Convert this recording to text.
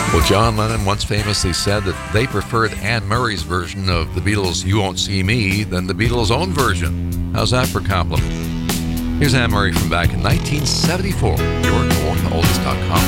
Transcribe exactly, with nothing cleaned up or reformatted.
Well, John Lennon once famously said that they preferred Anne Murray's version of the Beatles' You Won't See Me than the Beatles' own version. How's that for a compliment? Here's Anne Murray from back in nineteen seventy-four. Your Oldies dot com.